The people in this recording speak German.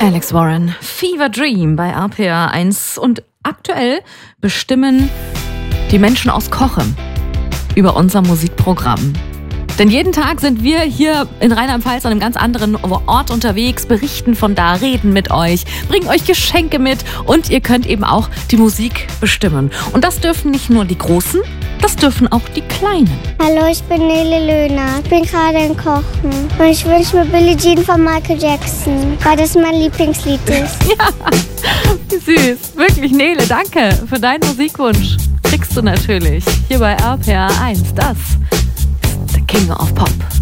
Alex Warren, Fever Dream bei RPR 1. Und aktuell bestimmen die Menschen aus Cochem über unser Musikprogramm. Denn jeden Tag sind wir hier in Rheinland-Pfalz an einem ganz anderen Ort unterwegs, berichten von da, reden mit euch, bringen euch Geschenke mit und ihr könnt eben auch die Musik bestimmen. Und das dürfen nicht nur die Großen, das dürfen auch die Kleinen. Hallo, ich bin Nele Löhner. Ich bin gerade in Cochem. Und ich wünsche mir Billie Jean von Michael Jackson, weil das mein Lieblingslied ist. Ja, süß. Wirklich, Nele, danke für deinen Musikwunsch. Kriegst du natürlich hier bei RPR 1. Das ist der King of Pop.